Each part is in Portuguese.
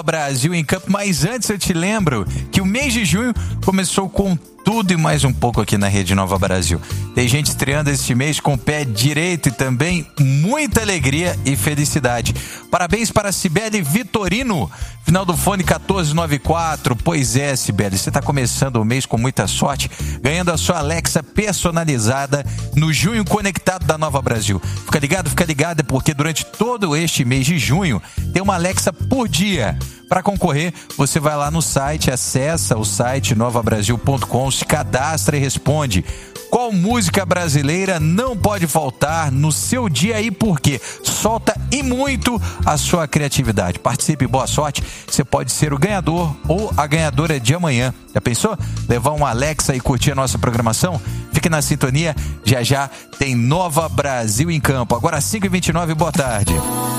Brasil em Campo, mas antes eu te lembro que o mês de junho começou com tudo e mais um pouco aqui na Rede Nova Brasil. Tem gente estreando este mês com o pé direito e também muita alegria e felicidade. Parabéns para Cibele Vitorino, final do fone 1494. Pois é, Cibele, você está começando o mês com muita sorte, ganhando a sua Alexa personalizada no Junho Conectado da Nova Brasil. Fica ligado, porque durante todo este mês de junho tem uma Alexa por dia. Para concorrer, você vai lá no site, acessa o site novabrasil.com, se cadastra e responde qual música brasileira não pode faltar no seu dia e por quê. Solta e muito a sua criatividade. Participe, boa sorte. Você pode ser o ganhador ou a ganhadora de amanhã. Já pensou? Levar uma Alexa e curtir a nossa programação? Fique na sintonia, já tem Nova Brasil em Campo. Agora 5h29, boa tarde.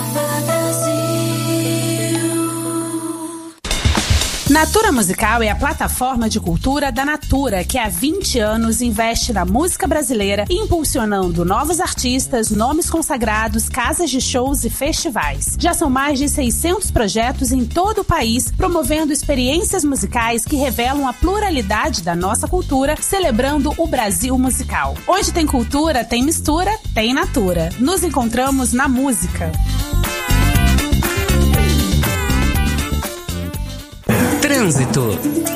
Natura Musical é a plataforma de cultura da Natura, que há 20 anos investe na música brasileira, impulsionando novos artistas, nomes consagrados, casas de shows e festivais. Já são mais de 600 projetos em todo o país, promovendo experiências musicais que revelam a pluralidade da nossa cultura, celebrando o Brasil musical. Onde tem cultura, tem mistura, tem Natura. Nos encontramos na música. Trânsito.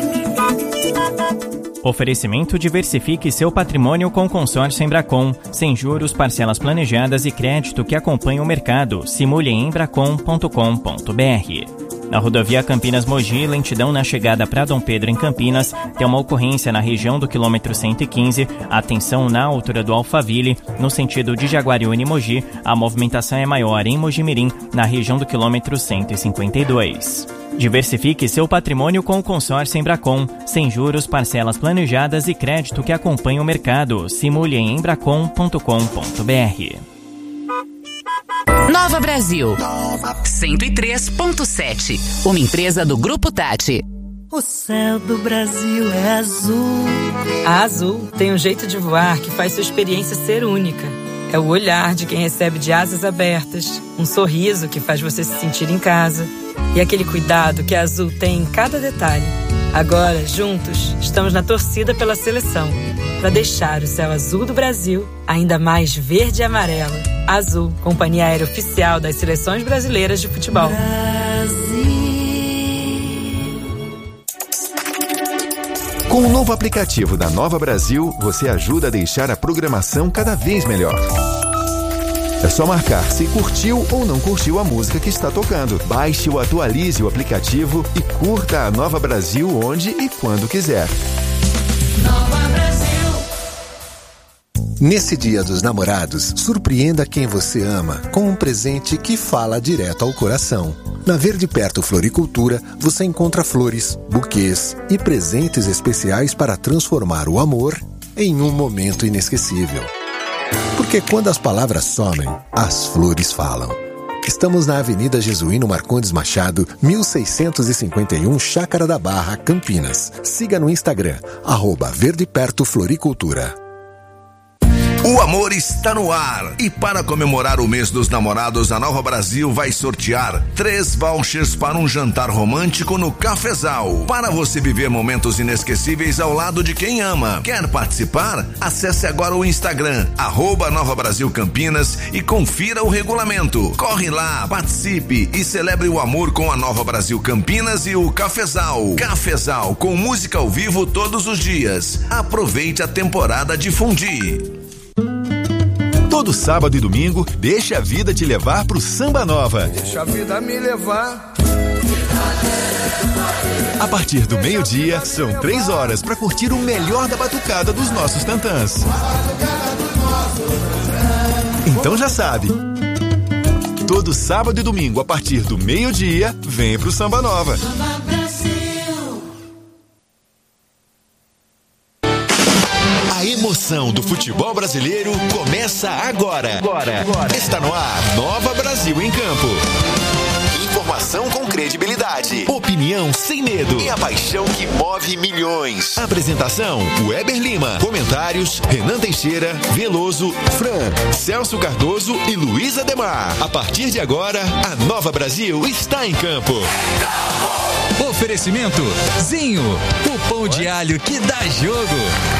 Oferecimento: diversifique seu patrimônio com consórcio Embracon. Sem juros, parcelas planejadas e crédito que acompanha o mercado. Simule em embracon.com.br. Na rodovia Campinas-Mogi, lentidão na chegada para Dom Pedro em Campinas. Tem uma ocorrência na região do quilômetro 115. Atenção na altura do Alphaville. No sentido de Jaguariúna e Mogi, a movimentação é maior em Mojimirim, na região do quilômetro 152. Diversifique seu patrimônio com o consórcio Embracon. Sem juros, parcelas planejadas e crédito que acompanha o mercado. Simule em embracon.com.br. Nova Brasil 103.7, uma empresa do Grupo Tati. O céu do Brasil é azul. A Azul tem um jeito de voar que faz sua experiência ser única. É o olhar de quem recebe de asas abertas, um sorriso que faz você se sentir em casa e aquele cuidado que a Azul tem em cada detalhe. Agora, juntos, estamos na torcida pela seleção, para deixar o céu azul do Brasil ainda mais verde e amarelo. Azul, companhia aérea oficial das seleções brasileiras de futebol. Com o novo aplicativo da Nova Brasil, você ajuda a deixar a programação cada vez melhor. É só marcar se curtiu ou não curtiu a música que está tocando. Baixe ou atualize o aplicativo e curta a Nova Brasil onde e quando quiser. Nova Brasil. Nesse Dia dos Namorados, surpreenda quem você ama com um presente que fala direto ao coração. Na Verde Perto Floricultura, você encontra flores, buquês e presentes especiais para transformar o amor em um momento inesquecível. Porque quando as palavras somem, as flores falam. Estamos na Avenida Jesuíno Marcondes Machado, 1651, Chácara da Barra, Campinas. Siga no Instagram, @verdepertofloricultura. O amor está no ar e para comemorar o mês dos namorados, a Nova Brasil vai sortear 3 vouchers para um jantar romântico no Cafezal, para você viver momentos inesquecíveis ao lado de quem ama. Quer participar? Acesse agora o Instagram, @NovaBrasilCampinas e confira o regulamento. Corre lá, participe e celebre o amor com a Nova Brasil Campinas e o Cafezal. Cafezal, com música ao vivo todos os dias. Aproveite a temporada de fundir. Todo sábado e domingo, deixa a vida te levar pro Samba Nova. Deixa a vida me levar. A partir do meio-dia, são 3 horas para curtir o melhor da batucada dos nossos tantãs. Então já sabe. Todo sábado e domingo, a partir do meio-dia, vem pro Samba Nova. A emoção do futebol brasileiro começa agora. Está no ar, Nova Brasil em Campo. Informação com credibilidade. Opinião sem medo. E a paixão que move milhões. Apresentação: Weber Lima. Comentários: Renan Teixeira, Veloso, Fran, Celso Cardoso e Luiz Ademar. A partir de agora, a Nova Brasil está em campo. Oferecimento Zinho, o pão de alho que dá jogo.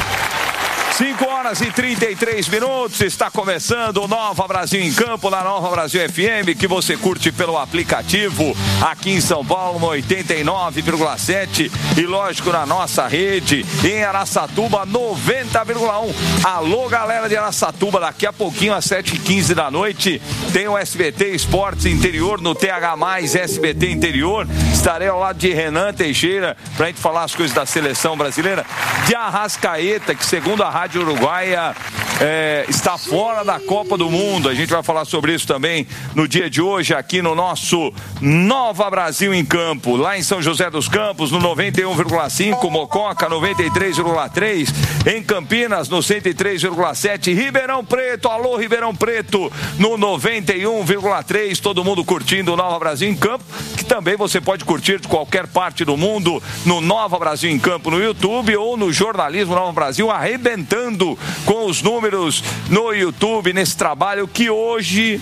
5h33, está começando o Nova Brasil em Campo, na Nova Brasil FM, que você curte pelo aplicativo, aqui em São Paulo, 89,7 e lógico na nossa rede, em Araçatuba, 90,1. Alô, galera de Araçatuba, daqui a pouquinho, às 7h15 da noite, tem o SBT Esportes Interior, no TH+, SBT Interior. Estarei ao lado de Renan Teixeira, pra gente falar as coisas da seleção brasileira, de Arrascaeta, que segundo a Rádio Uruguaia está fora da Copa do Mundo. A gente vai falar sobre isso também no dia de hoje, aqui no nosso Nova Brasil em Campo, lá em São José dos Campos, no 91,5, Mococa 93,3, em Campinas no 103,7, Ribeirão Preto, alô Ribeirão Preto, no 91,3, todo mundo curtindo o Nova Brasil em Campo, que também você pode curtir de qualquer parte do mundo no Nova Brasil em Campo no YouTube ou no Jornalismo Nova Brasil, arrebentando com os números no YouTube, nesse trabalho que hoje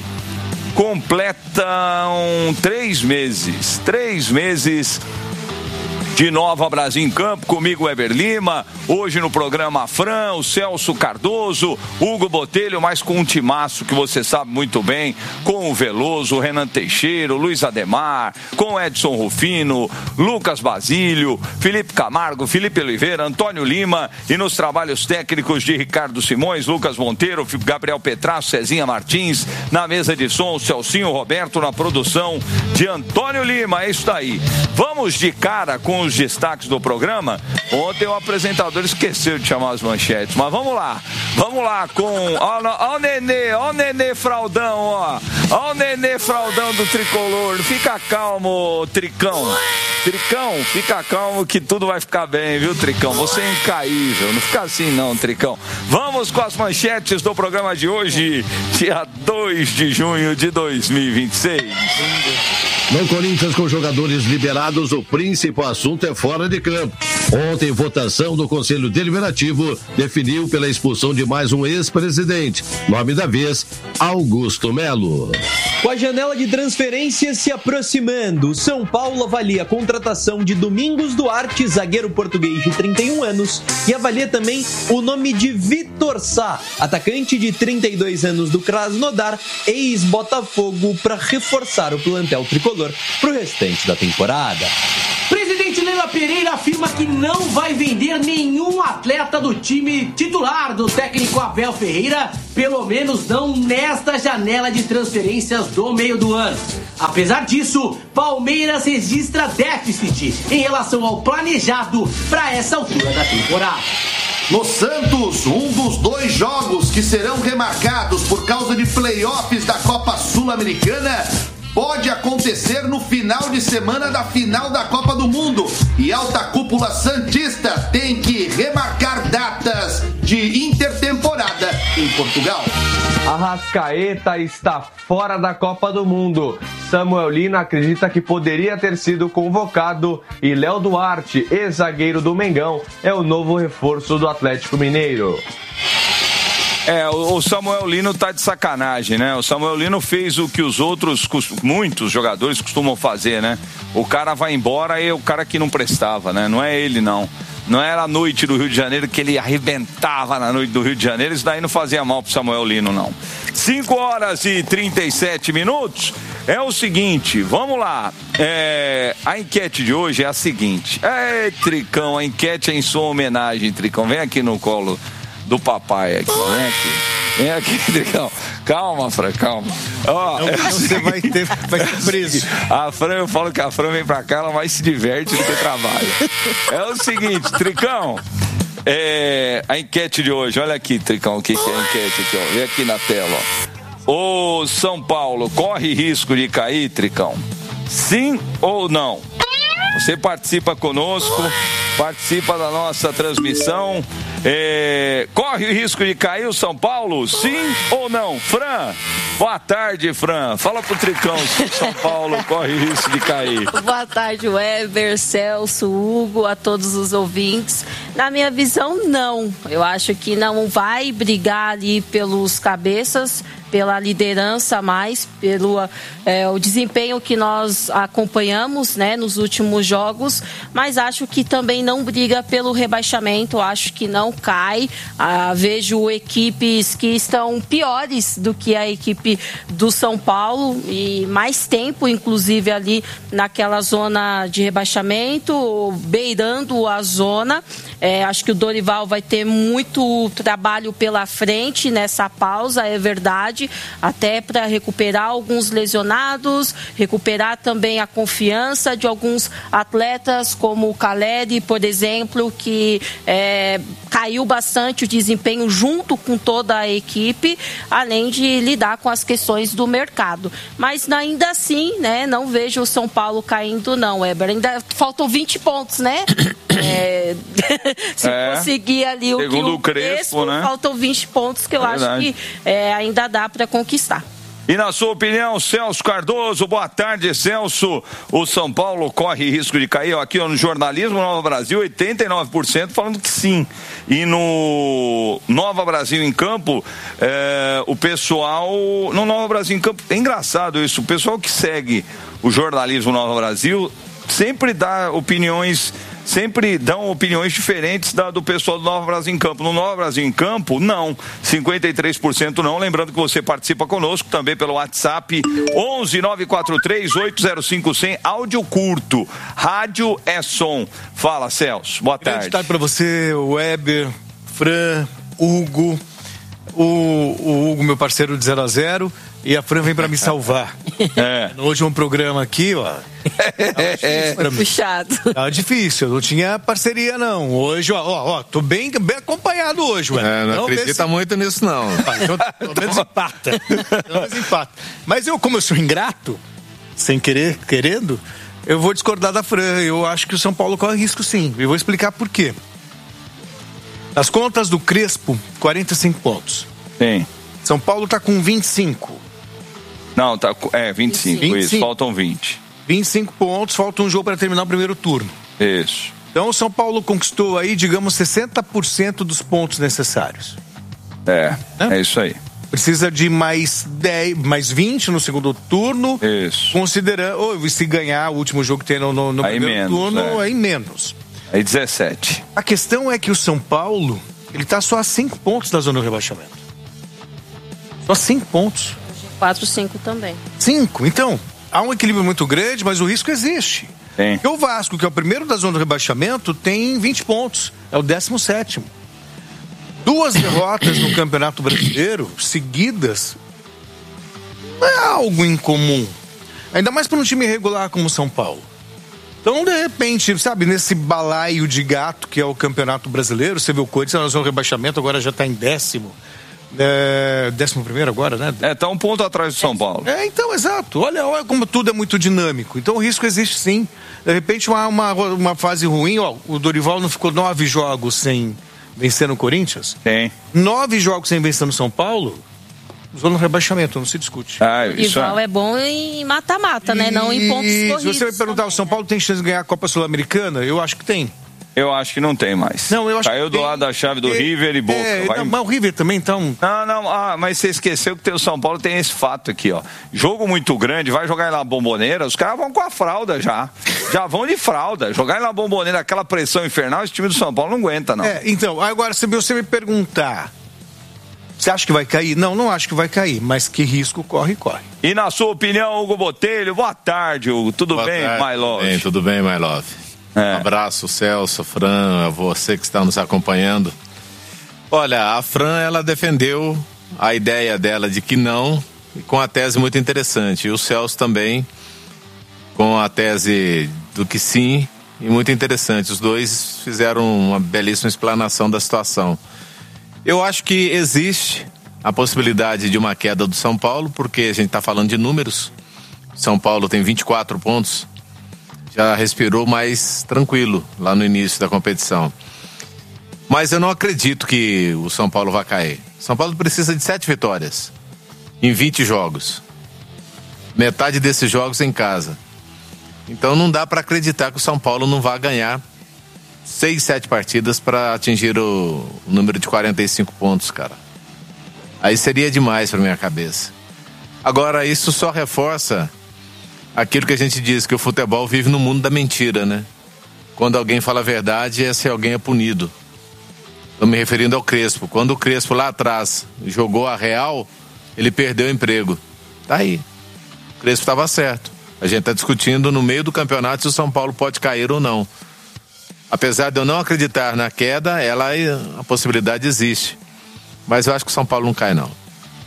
completam 3 meses de Nova Brasil em Campo, comigo Weber Lima, hoje no programa Fran, o Celso Cardoso, Hugo Botelho, mas com um timaço que você sabe muito bem, com o Veloso, o Renan Teixeira, o Luiz Ademar, com o Edson Rufino, Lucas Basílio, Felipe Camargo, Felipe Oliveira, Antônio Lima, e nos trabalhos técnicos de Ricardo Simões, Lucas Monteiro, Gabriel Petrasso, Cezinha Martins, na mesa de som, Celcinho Roberto, na produção de Antônio Lima. É isso daí. Vamos de cara com os destaques do programa. Ontem o apresentador esqueceu de chamar as manchetes, mas vamos lá com ó o Nenê Fraldão, ó o Nenê Fraldão do Tricolor. Fica calmo, Tricão, fica calmo que tudo vai ficar bem, viu, Tricão? Você é incaível, não fica assim não, Tricão. Vamos com as manchetes do programa de hoje, dia 2 de junho de 2026. No Corinthians, com jogadores liberados, o principal assunto é fora de campo. Ontem, votação do Conselho Deliberativo definiu pela expulsão de mais um ex-presidente. Nome da vez, Augusto Melo. Com a janela de transferências se aproximando, o São Paulo avalia a contratação de Domingos Duarte, zagueiro português de 31 anos, e avalia também o nome de Vitor Sá, atacante de 32 anos do Krasnodar, ex-Botafogo, para reforçar o plantel tricolor para o restante da temporada. Presidente Leila Pereira afirma que não vai vender nenhum atleta do time titular do técnico Abel Ferreira, pelo menos não nesta janela de transferências do meio do ano. Apesar disso, Palmeiras registra déficit em relação ao planejado para essa altura da temporada. No Santos, um dos 2 jogos que serão remarcados por causa de playoffs da Copa Sul-Americana pode acontecer no final de semana da final da Copa do Mundo. E alta cúpula santista tem que remarcar datas de intertemporada em Portugal. Arrascaeta está fora da Copa do Mundo. Samuel Lino acredita que poderia ter sido convocado e Léo Duarte, ex-zagueiro do Mengão, é o novo reforço do Atlético Mineiro. O Samuel Lino tá de sacanagem, né? O Samuel Lino fez o que os outros, muitos jogadores costumam fazer, né? O cara vai embora e é o cara que não prestava, né? Não é ele, não. Não era a noite do Rio de Janeiro que ele arrebentava na noite do Rio de Janeiro. Isso daí não fazia mal pro Samuel Lino, não. 5h37. É o seguinte, vamos lá. A enquete de hoje é a seguinte. Tricão, a enquete é em sua homenagem, Tricão. Vem aqui no colo do papai aqui, vem aqui, Tricão. Calma, Fran, calma. Você vai ter preso. A Fran, eu falo que a Fran vem pra cá, ela mais se diverte do que trabalha. É o seguinte, Tricão, a enquete de hoje, olha aqui, Tricão, o que é a enquete aqui, ó. Vem aqui na tela, ó. O São Paulo corre risco de cair, Tricão? Sim ou não? Você participa conosco participa da nossa transmissão. Corre o risco de cair o São Paulo? Sim ou não? Fran, boa tarde, Fran. Fala pro Tricão se o São Paulo corre o risco de cair. Boa tarde, Weber, Celso, Hugo, a todos os ouvintes. Na minha visão, não. Eu acho que não vai brigar ali pelos cabeças, pela liderança mais, pelo o desempenho que nós acompanhamos, né, nos últimos jogos, mas acho que também não briga pelo rebaixamento, acho que não cai. Vejo equipes que estão piores do que a equipe do São Paulo e mais tempo, inclusive, ali naquela zona de rebaixamento, beirando a zona. Acho que o Dorival vai ter muito trabalho pela frente nessa pausa, é verdade, até para recuperar alguns lesionados, recuperar também a confiança de alguns atletas, como o Caleri, por exemplo, que caiu bastante o desempenho junto com toda a equipe, além de lidar com as questões do mercado. Mas ainda assim, né, não vejo o São Paulo caindo, não, Weber. Ainda faltam 20 pontos, né? Se conseguir ali segundo o Crespo, né? Faltam 20 pontos que eu acho que ainda dá para conquistar. E na sua opinião, Celso Cardoso, boa tarde, Celso. O São Paulo corre risco de cair? Aqui no Jornalismo Nova Brasil, 89% falando que sim. E no Nova Brasil em Campo, o pessoal... No Nova Brasil em Campo, é engraçado isso, o pessoal que segue o Jornalismo Nova Brasil sempre dão opiniões diferentes do pessoal do Nova Brasil em Campo. No Nova Brasil em Campo, não. 53% não. Lembrando que você participa conosco também pelo WhatsApp 11-943-805-100. Áudio curto. Rádio é som. Fala, Celso. Boa tarde. Grande tarde para você, Weber, Fran, Hugo. O Hugo, meu parceiro de 0-0. E a Fran vem pra me salvar. No último programa aqui, ó. Foi puxado. Tava difícil, eu não tinha parceria, não. Hoje, ó, tô bem acompanhado hoje, ué. Não acredita muito nisso, não. Então, pelo menos empata. Mas como eu sou ingrato, sem querer, querendo, eu vou discordar da Fran. Eu acho que o São Paulo corre risco, sim. E vou explicar por quê. Nas contas do Crespo, 45 pontos. Sim. São Paulo tá com 25. Não, tá 25. Isso, faltam 20. 25 pontos, falta um jogo para terminar o primeiro turno. Isso. Então o São Paulo conquistou aí, digamos, 60% dos pontos necessários. É isso aí. Precisa de mais 20 no segundo turno. Isso. Considerando, se ganhar o último jogo que tem no primeiro turno, aí menos. Aí 17. A questão é que o São Paulo, ele tá só a 5 pontos da zona do rebaixamento. Só 5 pontos. 4, 5 também. 5, então, há um equilíbrio muito grande, mas o risco existe. Sim. E o Vasco, que é o primeiro da zona do rebaixamento, tem 20 pontos, é o 17º. 2 derrotas no Campeonato Brasileiro, seguidas, não é algo incomum. Ainda mais para um time irregular como o São Paulo. Então, de repente, sabe, nesse balaio de gato que é o Campeonato Brasileiro, você vê o Corinthians na zona do rebaixamento, agora já está em 10º. 11º agora, né? Tá um ponto atrás do São Paulo. Então, exato. Olha como tudo é muito dinâmico. Então o risco existe sim. De repente uma fase ruim, ó, o Dorival não ficou 9 jogos sem vencer no Corinthians? Tem. 9 jogos sem vencer no São Paulo, zona no rebaixamento, não se discute. O Dorival é bom em mata-mata, né? Não em pontos corridos. Se você me perguntar, também, o São Paulo tem chance de ganhar a Copa Sul-Americana? Eu acho que tem. Eu acho que não tem mais. Não, eu acho Caiu do lado da chave do River e Boca. Mas o River também, então... Não, mas você esqueceu que o São Paulo tem esse fato aqui, ó. Jogo muito grande, vai jogar lá na Bombonera, os caras vão com a fralda já. Já vão de fralda. Jogar lá na Bombonera, aquela pressão infernal, esse time do São Paulo não aguenta, não. Então, agora, se você me perguntar, você acha que vai cair? Não acho que vai cair, mas que risco corre. E na sua opinião, Hugo Botelho, boa tarde, Hugo. Tudo bem, my love? Tudo bem, my love. Um abraço, Celso, Fran, a você que está nos acompanhando. Olha, a Fran, ela defendeu a ideia dela de que não, com a tese muito interessante. E o Celso também, com a tese do que sim, e muito interessante. Os dois fizeram uma belíssima explanação da situação. Eu acho que existe a possibilidade de uma queda do São Paulo, porque a gente está falando de números. São Paulo tem 24 pontos. já respirou mais tranquilo lá no início da competição. Mas eu não acredito que o São Paulo vai cair. São Paulo precisa de 7 vitórias em 20 jogos. Metade desses jogos em casa. Então não dá para acreditar que o São Paulo não vai ganhar 6, 7 partidas para atingir o número de 45 pontos, cara. Aí seria demais para minha cabeça. Agora, isso só reforça aquilo que a gente diz, que o futebol vive no mundo da mentira, né? Quando alguém fala a verdade, esse alguém é punido. Estou me referindo ao Crespo. Quando o Crespo lá atrás jogou a real, ele perdeu o emprego. Tá aí. O Crespo estava certo. A gente está discutindo no meio do campeonato se o São Paulo pode cair ou não. Apesar de eu não acreditar na queda, a possibilidade existe. Mas eu acho que o São Paulo não cai, não.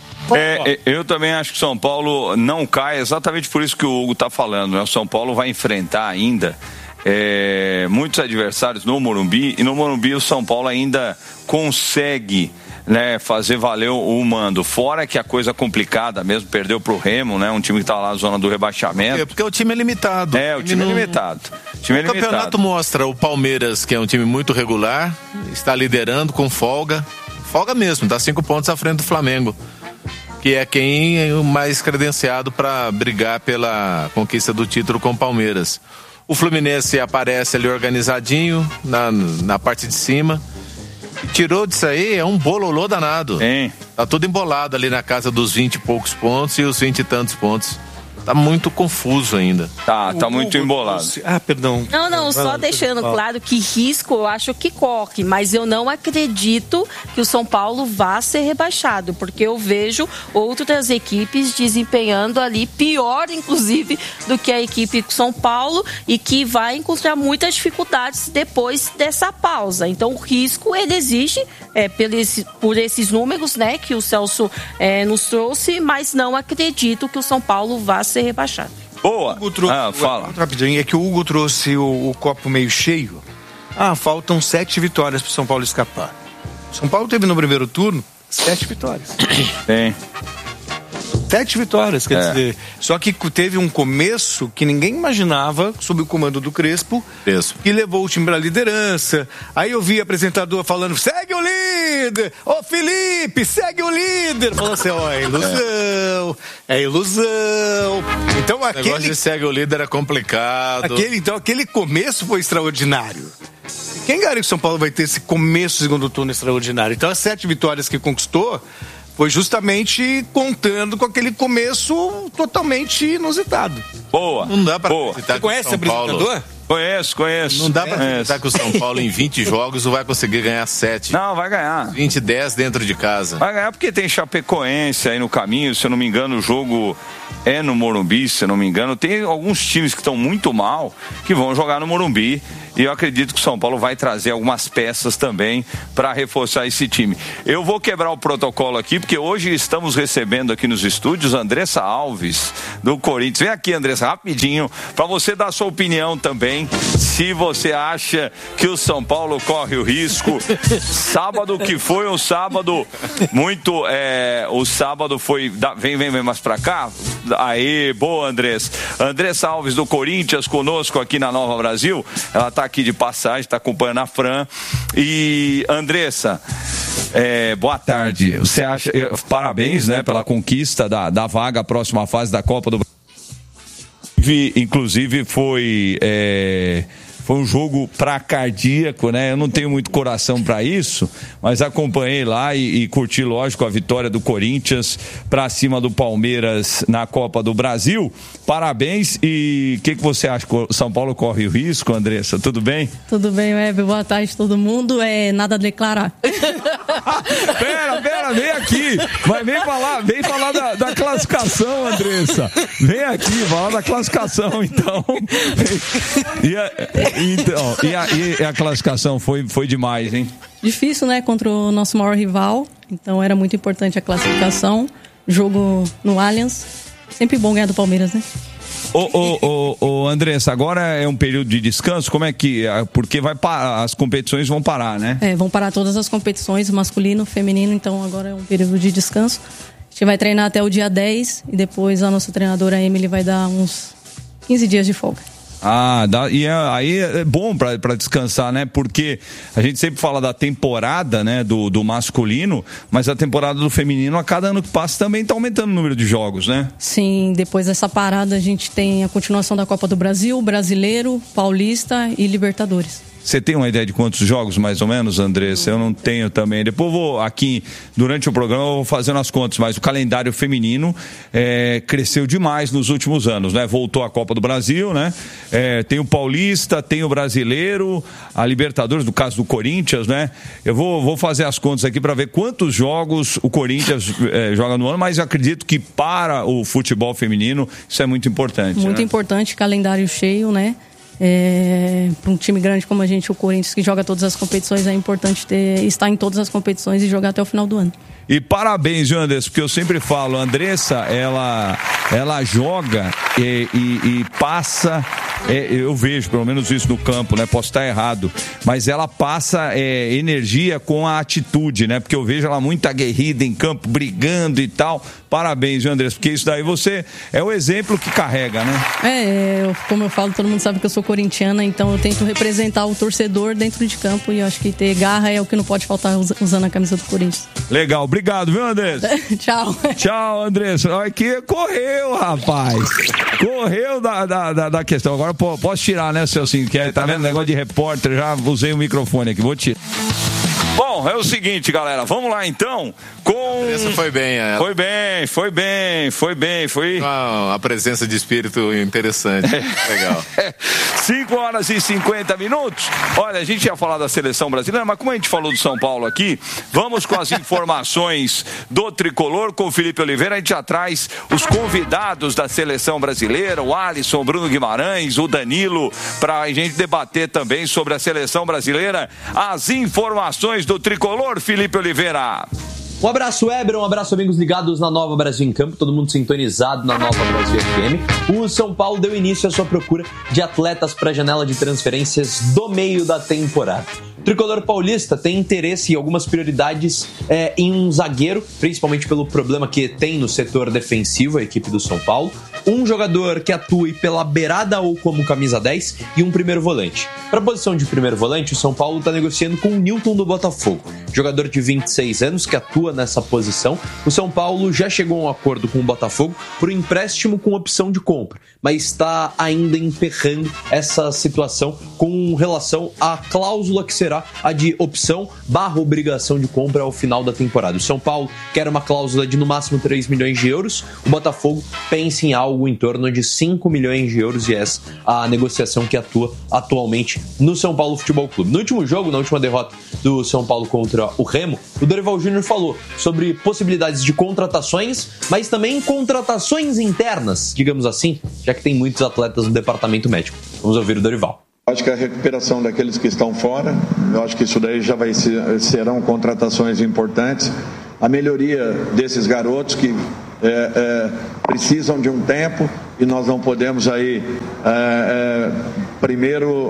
Eu também acho que o São Paulo não cai, exatamente por isso que o Hugo está falando, né? O São Paulo vai enfrentar ainda muitos adversários no Morumbi, e no Morumbi o São Paulo ainda consegue, né, fazer valer o mando. Fora que a coisa complicada mesmo, perdeu pro Remo, né? Um time que tá lá na zona do rebaixamento. Porque o time é limitado. O time é limitado. O campeonato mostra o Palmeiras, que é um time muito regular, está liderando com folga. Folga mesmo, dá 5 pontos à frente do Flamengo, que é quem é o mais credenciado para brigar pela conquista do título com o Palmeiras. O Fluminense aparece ali organizadinho na parte de cima. Tirou disso aí, é um bololô danado. Tá tudo embolado ali na casa dos 20 e poucos pontos e os 20 e tantos pontos. Tá muito confuso ainda. Tá muito embolado. Perdão. Não, só deixando claro que risco eu acho que corre, mas eu não acredito que o São Paulo vá ser rebaixado, porque eu vejo outras equipes desempenhando ali pior, inclusive, do que a equipe do São Paulo, e que vai encontrar muitas dificuldades depois dessa pausa. Então o risco, ele existe por esses números, né, que o Celso nos trouxe, mas não acredito que o São Paulo vá ser rebaixado. Boa! Fala. Rapidinho, é que o Hugo trouxe o copo meio cheio. Faltam 7 vitórias pro São Paulo escapar. O São Paulo teve no primeiro turno 7 vitórias. 7 vitórias, quer dizer. Só que teve um começo que ninguém imaginava, sob o comando do Crespo, que levou o time pra liderança. Aí eu vi apresentador falando: segue o líder! Ô Felipe, segue o líder! Falou assim: é ilusão. Então o negócio de segue o líder é complicado. Aquele começo foi extraordinário. Quem garante que o São Paulo vai ter esse começo do segundo turno extraordinário? Então as 7 vitórias que conquistou foi justamente contando com aquele começo totalmente inusitado. Boa. Não dá pra acreditar. Você conhece o apresentador? Conheço. Não dá pra acreditar que o São Paulo em 20 jogos não vai conseguir ganhar 7. Não, vai ganhar. 20, 10 dentro de casa. Vai ganhar porque tem Chapecoense aí no caminho, se eu não me engano o jogo é no Morumbi, se eu não me engano. Tem alguns times que estão muito mal que vão jogar no Morumbi, e eu acredito que o São Paulo vai trazer algumas peças também para reforçar esse time. Eu vou quebrar o protocolo aqui, porque hoje estamos recebendo aqui nos estúdios Andressa Alves, do Corinthians. Vem aqui, Andressa, rapidinho, para você dar sua opinião também, se você acha que o São Paulo corre o risco. Sábado, que foi um sábado muito... o sábado foi... Vem mais para cá. Aê, boa, Andressa. Andressa Alves, do Corinthians, conosco aqui na Nova Brasil. Ela tá aqui de passagem, está acompanhando a Fran. E, Andressa, boa tarde. Você acha... Parabéns, né, pela conquista da vaga à próxima fase da Copa do Brasil. Inclusive, foi um jogo pra cardíaco, né? Eu não tenho muito coração pra isso, mas acompanhei lá e curti, lógico, a vitória do Corinthians pra cima do Palmeiras na Copa do Brasil. Parabéns. E o que você acha? O São Paulo corre o risco, Andressa? Tudo bem? Tudo bem, Web. Boa tarde, todo mundo. Nada a declarar. Pera, vem aqui. Mas vem falar da classificação, Andressa. Vem aqui, falar da classificação, então. E a classificação foi demais, hein? Difícil, né? Contra o nosso maior rival. Então era muito importante a classificação. Jogo no Allianz. Sempre bom ganhar do Palmeiras, né? Andressa, agora é um período de descanso? Como é que... Porque as competições vão parar, né? Vão parar todas as competições, masculino, feminino. Então agora é um período de descanso. A gente vai treinar até o dia 10 e depois a nossa treinadora Emily vai dar uns 15 dias de folga. Aí é bom para descansar, né? Porque a gente sempre fala da temporada, né, do masculino, mas a temporada do feminino, a cada ano que passa, também está aumentando o número de jogos, né? Sim, depois dessa parada a gente tem a continuação da Copa do Brasil, Brasileiro, Paulista e Libertadores. Você tem uma ideia de quantos jogos, mais ou menos, Andressa? Eu não tenho também. Depois vou aqui, durante o programa, eu vou fazendo as contas, mas o calendário feminino cresceu demais nos últimos anos, né? Voltou a Copa do Brasil, né? Tem o Paulista, tem o Brasileiro, a Libertadores, no caso do Corinthians, né? Eu vou fazer as contas aqui para ver quantos jogos o Corinthians joga no ano, mas eu acredito que para o futebol feminino isso é muito importante. Muito importante, calendário cheio, né? Para um time grande como a gente, o Corinthians, que joga todas as competições, é importante estar em todas as competições e jogar até o final do ano. E parabéns, viu, Andressa? Porque eu sempre falo, a Andressa, ela joga e passa, eu vejo pelo menos isso no campo, né? Posso estar errado, mas ela passa energia com a atitude, né? Porque eu vejo ela muito aguerrida em campo, brigando e tal. Parabéns, viu, Andressa? Porque isso daí você é o exemplo que carrega, né? Como eu falo, todo mundo sabe que eu sou corintiana, então eu tento representar o torcedor dentro de campo e eu acho que ter garra é o que não pode faltar usando a camisa do Corinthians. Legal, obrigado, viu, Andressa? Tchau. Tchau, Andressa. Olha que correu, rapaz. Correu da questão. Agora posso tirar, né, Celcinho? Que tá vendo? Negócio de repórter, já usei o microfone aqui, vou tirar. Bom, é o seguinte, galera, vamos lá então com... Isso foi bem, Foi uma presença de espírito interessante, legal. 5h50. Olha, a gente ia falar da seleção brasileira, mas como a gente falou do São Paulo aqui, vamos com as informações do Tricolor com o Felipe Oliveira. A gente já traz os convidados da seleção brasileira, o Alisson, o Bruno Guimarães, o Danilo, para a gente debater também sobre a seleção brasileira. As informações do Tricolor, Felipe Oliveira. Um abraço, Weber, um abraço, amigos ligados na Nova Brasil em Campo, todo mundo sintonizado na Nova Brasil FM. O São Paulo deu início à sua procura de atletas para a janela de transferências do meio da temporada. O Tricolor paulista tem interesse e algumas prioridades em um zagueiro, principalmente pelo problema que tem no setor defensivo, a equipe do São Paulo, um jogador que atue pela beirada ou como camisa 10 e um primeiro volante. Para a posição de primeiro volante, o São Paulo está negociando com o Newton do Botafogo, jogador de 26 anos que atua nessa posição. O São Paulo já chegou a um acordo com o Botafogo por um empréstimo com opção de compra, mas está ainda emperrando essa situação com relação à cláusula que será a de opção / obrigação de compra ao final da temporada. O São Paulo quer uma cláusula de no máximo 3 milhões de euros, o Botafogo pensa em algo em torno de 5 milhões de euros e essa a negociação que atua atualmente no São Paulo Futebol Clube. No último jogo, na última derrota do São Paulo contra o Remo, o Dorival Júnior falou sobre possibilidades de contratações, mas também contratações internas, digamos assim, já que tem muitos atletas no departamento médico. Vamos ouvir o Dorival. Acho que a recuperação daqueles que estão fora, eu acho que isso daí já serão contratações importantes. A melhoria desses garotos que precisam de um tempo e nós não podemos aí primeiro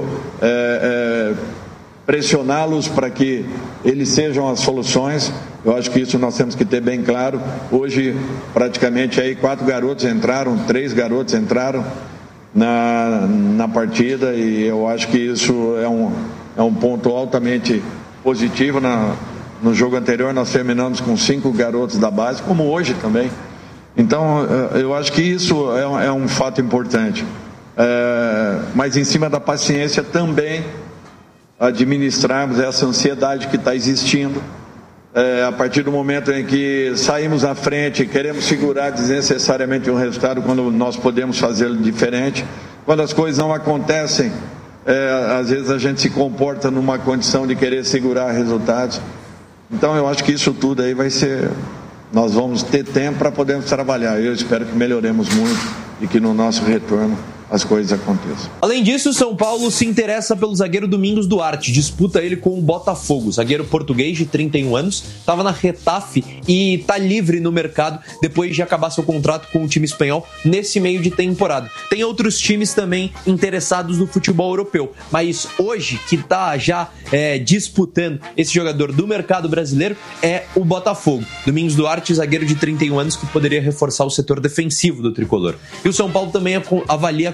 pressioná-los para que eles sejam as soluções. Eu acho que isso nós temos que ter bem claro. Hoje praticamente aí 3 garotos entraram na partida e eu acho que isso é um ponto altamente positivo. No jogo anterior nós terminamos com 5 garotos da base, como hoje também. Então eu acho que isso é um fato importante. Mas em cima da paciência também administrarmos essa ansiedade que está existindo. A partir do momento em que saímos à frente, queremos segurar desnecessariamente um resultado quando nós podemos fazê-lo diferente. Quando as coisas não acontecem, às vezes a gente se comporta numa condição de querer segurar resultados. Então eu acho que isso tudo aí nós vamos ter tempo para podermos trabalhar. Eu espero que melhoremos muito e que no nosso retorno as coisas aconteçam. Além disso, o São Paulo se interessa pelo zagueiro Domingos Duarte, disputa ele com o Botafogo. O zagueiro português de 31 anos, estava na Getafe e está livre no mercado depois de acabar seu contrato com o time espanhol nesse meio de temporada. Tem outros times também interessados no futebol europeu, mas hoje que está já disputando esse jogador do mercado brasileiro é o Botafogo. Domingos Duarte, zagueiro de 31 anos que poderia reforçar o setor defensivo do Tricolor. E o São Paulo também avalia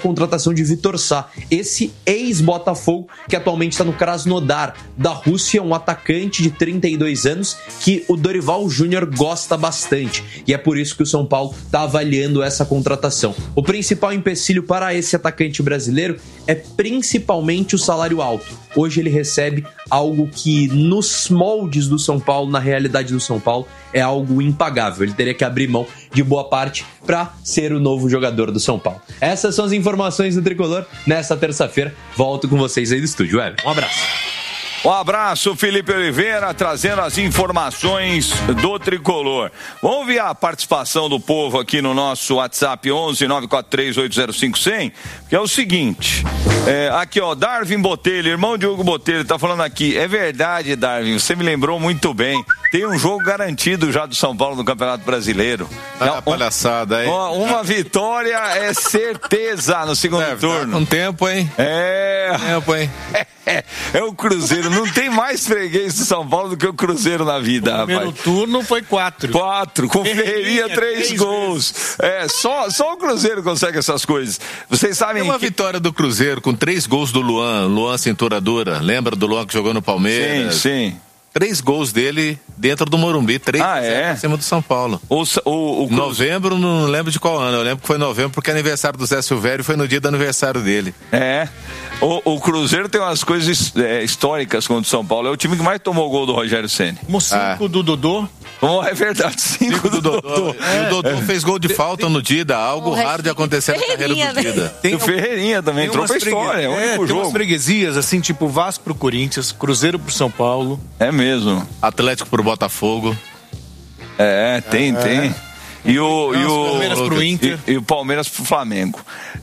contratação de Vitor Sá, esse ex-Botafogo que atualmente está no Krasnodar da Rússia, um atacante de 32 anos que o Dorival Júnior gosta bastante, e é por isso que o São Paulo está avaliando essa contratação. O principal empecilho para esse atacante brasileiro é principalmente o salário alto. Hoje ele recebe algo que nos moldes do São Paulo, na realidade do São Paulo, é algo impagável. Ele teria que abrir mão de boa parte para ser o novo jogador do São Paulo. Essas são as informações do Tricolor nesta terça-feira. Volto com vocês aí do estúdio. Um abraço. Um abraço, Felipe Oliveira, trazendo as informações do Tricolor. Vamos ouvir a participação do povo aqui no nosso WhatsApp 11-943-805-100, que é o seguinte, aqui ó, Darwin Botelho, irmão de Hugo Botelho, tá falando aqui, é verdade, Darwin, você me lembrou muito bem, tem um jogo garantido já do São Paulo no Campeonato Brasileiro. Palhaçada, hein? Uma vitória é certeza no segundo turno. Um tempo, hein? Tempo, hein? É o Cruzeiro, não tem mais freguês do São Paulo do que o Cruzeiro na vida, rapaz. O primeiro turno foi 4, com Ferreirinha 3 gols. Só o Cruzeiro consegue essas coisas. Vocês sabem uma vitória do Cruzeiro com 3 gols do Luan cintura dura. Lembra do Luan que jogou no Palmeiras? Sim. 3 gols dele dentro do Morumbi, 3 em cima do São Paulo. O novembro, não lembro de qual ano, eu lembro que foi novembro, porque é aniversário do Zé Silvério, foi no dia do aniversário dele. O Cruzeiro tem umas coisas históricas contra o São Paulo, é o time que mais tomou gol do Rogério Ceni. 5 do Dodô. É verdade, 5 do Dodô. E o Dodô fez gol de falta no Dida, algo raro de acontecer na carreira do Dida. Tem o Ferreirinha também, entrou pra história, tem umas freguesias, assim, tipo Vasco pro Corinthians, Cruzeiro pro São Paulo. É mesmo. Atlético pro Botafogo. Tem. E o Palmeiras pro Inter. E o Palmeiras pro Flamengo.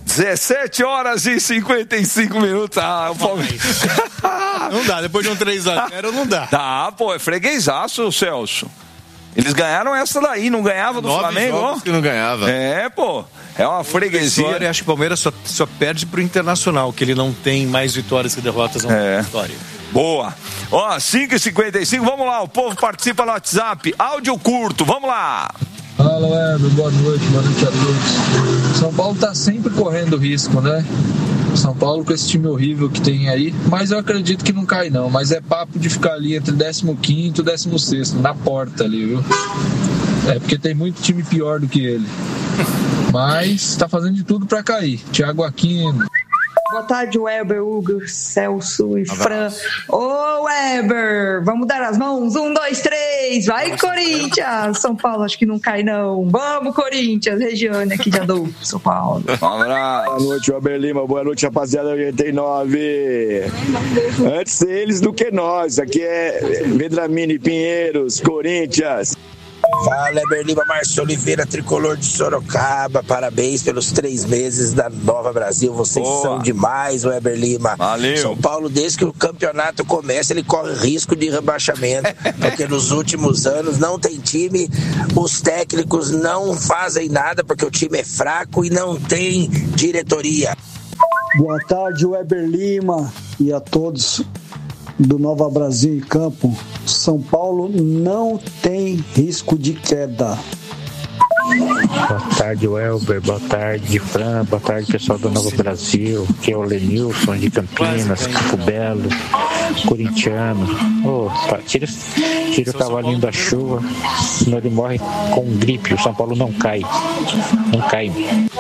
17h55. O Palmeiras. Não dá, depois de um 3-0 não dá. Tá, pô, é freguesaço, Celso. Eles ganharam essa daí, não ganhava do 9 Flamengo, jogos que não ganhava. Pô. É uma freguesia. História, acho que o Palmeiras só perde pro Internacional, que ele não tem mais vitórias que derrotas na história. Boa. 5h55, vamos lá, o povo participa no WhatsApp, áudio curto, vamos lá. Fala, Weber, boa noite a todos. São Paulo tá sempre correndo risco, né? São Paulo com esse time horrível que tem aí, mas eu acredito que não cai não, mas é papo de ficar ali entre 15º e 16º, na porta ali, viu? Porque tem muito time pior do que ele. Mas tá fazendo de tudo pra cair. Thiago Aquino. Boa tarde, Weber, Hugo, Celso e Fran. Ô, Weber, vamos dar as mãos? 1, 2, 3, vai, Corinthians! São Paulo, acho que não cai, não. Vamos, Corinthians, Regiane aqui de Adolfo, São Paulo. Boa noite, Weber Lima, boa noite, rapaziada 89. Antes eles do que nós, aqui é Vedramini, Pinheiros, Corinthians. Fala, Weber Lima, Márcio Oliveira, Tricolor de Sorocaba. Parabéns pelos 3 meses da Nova Brasil. Vocês são demais, Weber Lima. Valeu. São Paulo, desde que o campeonato começa, ele corre risco de rebaixamento. Porque nos últimos anos não tem time, os técnicos não fazem nada porque o time é fraco e não tem diretoria. Boa tarde, Weber Lima, e a todos do Nova Brasil em campo. São Paulo não tem risco de queda. Boa tarde, Welber. Boa tarde, Fran. Boa tarde, pessoal do Nova Brasil. Aqui é o Lenilson de Campinas, Campo Belo, corintiano. Tira o cavalinho da chuva, senão ele morre com gripe. O São Paulo não cai. Não cai.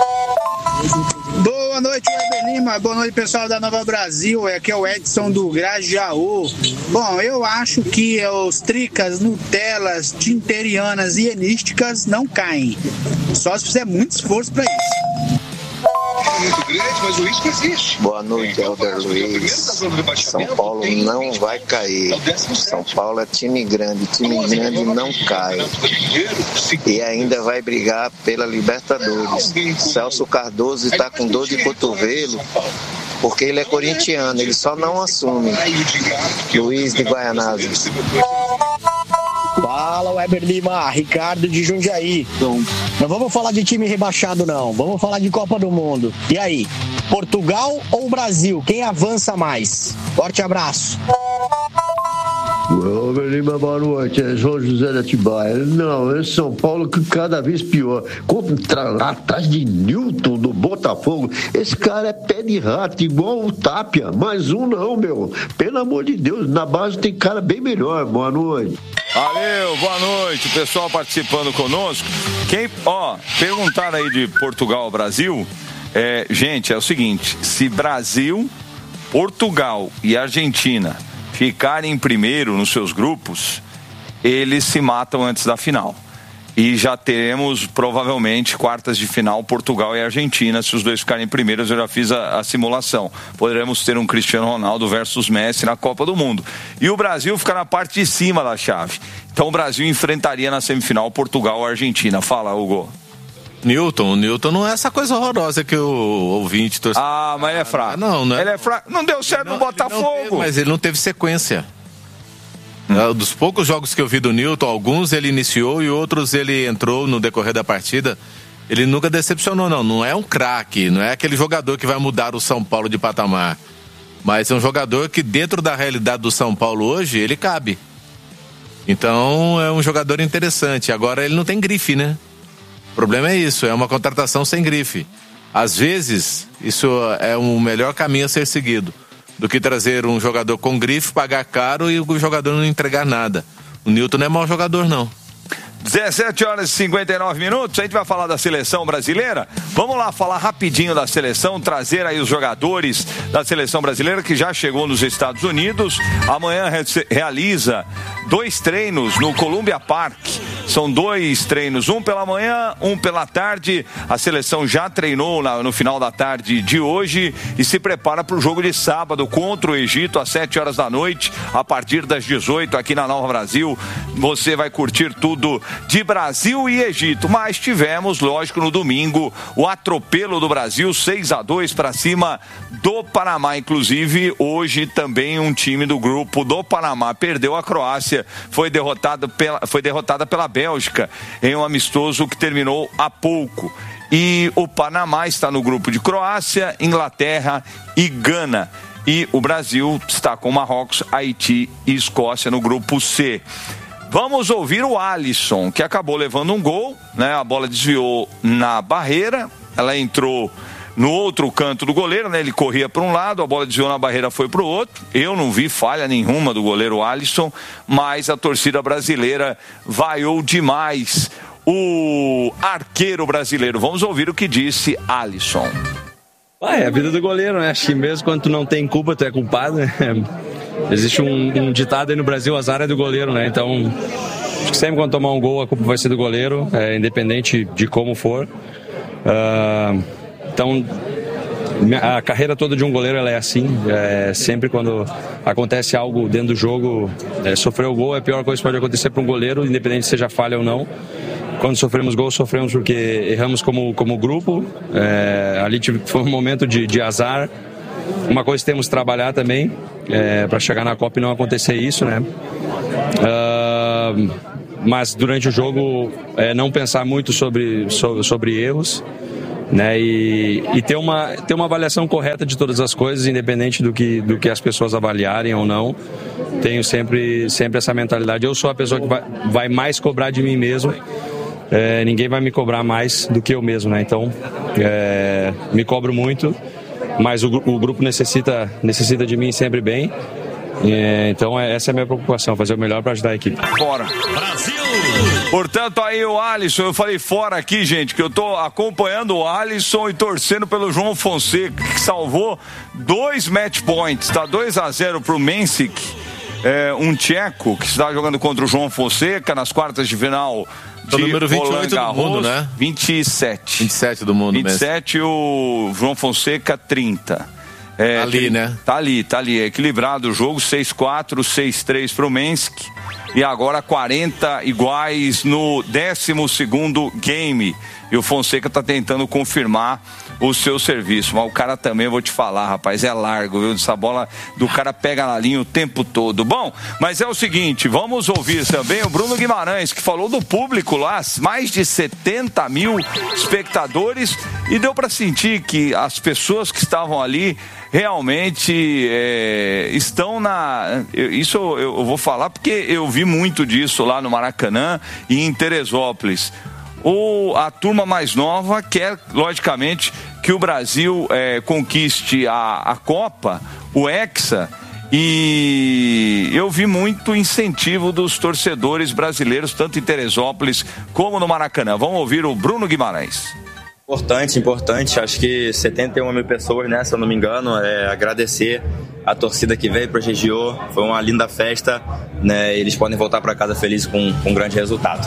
Boa noite, Weber Lima. Boa noite, pessoal da Nova Brasil. Aqui é o Edson do Grajaú. Bom, eu acho que os tricas, nutelas, tinterianas e enísticas não caem. Só se fizer muito esforço para isso. Muito grande, mas o risco existe. Boa noite, Helder Luiz. São Paulo não vai cair. São Paulo é time grande não cai. E ainda vai brigar pela Libertadores. Celso Cardoso está com dor de cotovelo porque ele é corintiano, ele só não assume. Luiz de Guaianazes. Fala, Weber Lima, Ricardo de Jundiaí. Não vamos falar de time rebaixado, não. Vamos falar de Copa do Mundo. E aí, Portugal ou Brasil? Quem avança mais? Forte abraço. Lima, boa noite. É João José de Atibaia. Não, é São Paulo que cada vez pior. Lá atrás de Newton do Botafogo. Esse cara é pé de rato, igual o Tapia. Mais um não, meu. Pelo amor de Deus, na base tem cara bem melhor. Boa noite. Valeu, boa noite, o pessoal participando conosco. Perguntaram aí de Portugal ao Brasil. Gente, é o seguinte: se Brasil, Portugal e Argentina ficarem em primeiro nos seus grupos, eles se matam antes da final. E já teremos, provavelmente, quartas de final, Portugal e Argentina. Se os dois ficarem primeiros, eu já fiz a simulação. Poderemos ter um Cristiano Ronaldo versus Messi na Copa do Mundo. E o Brasil fica na parte de cima da chave. Então o Brasil enfrentaria na semifinal Portugal ou Argentina. Fala, Hugo. Newton não é essa coisa horrorosa que o ouvinte torceu. Mas ele é fraco. Não é. Ele é fraco. Não deu certo no Botafogo. Mas ele não teve sequência. Dos poucos jogos que eu vi do Newton, alguns ele iniciou e outros ele entrou no decorrer da partida. Ele nunca decepcionou, não. Não é um craque, não é aquele jogador que vai mudar o São Paulo de patamar. Mas é um jogador que, dentro da realidade do São Paulo hoje, ele cabe. Então, é um jogador interessante. Agora, ele não tem grife, né? O problema é isso, é uma contratação sem grife. Às vezes, isso é o melhor caminho a ser seguido do que trazer um jogador com grife, pagar caro e o jogador não entregar nada. O Newton não é mau jogador, não. 17h59, a gente vai falar da seleção brasileira. Vamos lá falar rapidinho da seleção, trazer aí os jogadores da seleção brasileira que já chegou nos Estados Unidos. Amanhã realiza 2 treinos no Columbia Park. São 2 treinos, um pela manhã, um pela tarde. A seleção já treinou no final da tarde de hoje e se prepara para o jogo de sábado contra o Egito às 7h da noite, a partir das 18h aqui na Nova Brasil. Você vai curtir tudo de Brasil e Egito, mas tivemos, lógico, no domingo o atropelo do Brasil, 6-2 para cima do Panamá. Inclusive, hoje também um time do grupo do Panamá perdeu a Croácia, foi derrotada pela Bélgica em um amistoso que terminou há pouco. E o Panamá está no grupo de Croácia, Inglaterra e Gana. E o Brasil está com Marrocos, Haiti e Escócia no grupo C. Vamos ouvir o Alisson, que acabou levando um gol, né? A bola desviou na barreira, ela entrou no outro canto do goleiro, né? Ele corria para um lado, a bola desviou na barreira, foi para o outro. Eu não vi falha nenhuma do goleiro Alisson, mas a torcida brasileira vaiou demais o arqueiro brasileiro. Vamos ouvir o que disse Alisson. É a vida do goleiro, né? Acho que mesmo quando tu não tem culpa, tu é culpado, né? Existe um ditado aí no Brasil, azar é do goleiro, né? Então, acho que sempre quando tomar um gol, a culpa vai ser do goleiro, independente de como for. Então, a carreira toda de um goleiro ela é assim. Sempre quando acontece algo dentro do jogo, sofrer o gol é a pior coisa que pode acontecer para um goleiro, independente se seja falha ou não. Quando sofremos gol, sofremos porque erramos como grupo. Ali foi um momento de azar. Uma coisa que temos que trabalhar também para chegar na Copa e não acontecer isso, né? Mas durante o jogo não pensar muito sobre erros, né? E ter uma avaliação correta de todas as coisas, independente do que as pessoas avaliarem ou não. Tenho sempre essa mentalidade. Eu sou a pessoa que vai mais cobrar de mim mesmo. Ninguém vai me cobrar mais do que eu mesmo, né? Então me cobro muito, mas o grupo necessita de mim sempre bem. Então essa é a minha preocupação, fazer o melhor para ajudar a equipe. Fora Brasil! Portanto, aí o Alisson, eu falei fora aqui, gente, que eu tô acompanhando o Alisson e torcendo pelo João Fonseca, que salvou 2 match points, tá 2-0 pro Mensik, um tcheco que está jogando contra o João Fonseca nas quartas de final. O número 28 do mundo, né? 27. 27 do mundo 27 mesmo. O João Fonseca, 30. Né? Tá ali. É equilibrado o jogo, 6-4, 6-3 pro Mensik. E agora 40 iguais no 12º game. E o Fonseca tá tentando confirmar o seu serviço. Mas o cara também, eu vou te falar, rapaz, é largo, viu? Essa bola do cara pega na linha o tempo todo. Bom, mas é o seguinte, vamos ouvir também o Bruno Guimarães, que falou do público lá, mais de 70 mil espectadores, e deu para sentir que as pessoas que estavam ali realmente estão isso eu vou falar porque eu vi muito disso lá no Maracanã e em Teresópolis. A turma mais nova quer, logicamente, que o Brasil conquiste a Copa, o Hexa, e eu vi muito incentivo dos torcedores brasileiros, tanto em Teresópolis como no Maracanã. Vamos ouvir o Bruno Guimarães. Importante, acho que 71 mil pessoas, né, se eu não me engano, agradecer a torcida que veio, prestigiou, foi uma linda festa, né, eles podem voltar para casa felizes com um grande resultado.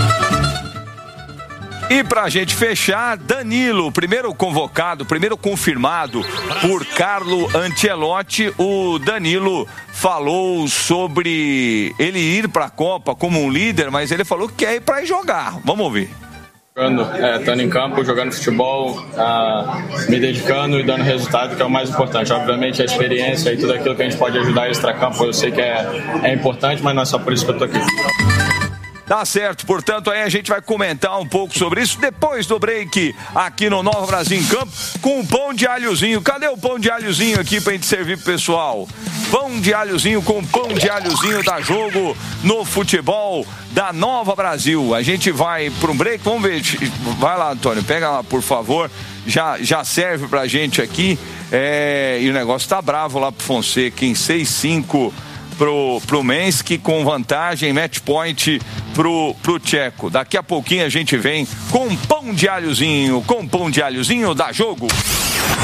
E pra gente fechar, Danilo, primeiro convocado, primeiro confirmado por Carlo Ancelotti, o Danilo falou sobre ele ir pra Copa como um líder, mas ele falou que quer ir pra jogar. Vamos ouvir. Estando em campo, jogando futebol, me dedicando e dando resultado, que é o mais importante. Obviamente a experiência e tudo aquilo que a gente pode ajudar extra-campo, eu sei que é importante, mas não é só por isso que eu tô aqui. Tá certo, portanto, aí a gente vai comentar um pouco sobre isso depois do break aqui no Nova Brasil em Campo com o pão de alhozinho. Cadê o pão de alhozinho aqui pra gente servir pro pessoal? Pão de alhozinho com pão de alhozinho da Jogo no futebol da Nova Brasil. A gente vai para um break, vamos ver. Vai lá, Antônio, pega lá, por favor. Já serve pra gente aqui. E o negócio tá bravo lá pro Fonseca, em 6-5 pro Menski, com vantagem, match point pro Tcheco. Daqui a pouquinho a gente vem com pão de alhozinho da Jogo.